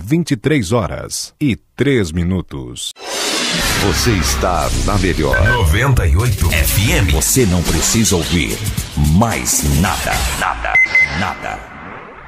23h03. Você está na melhor 98 FM. Você não precisa ouvir mais nada.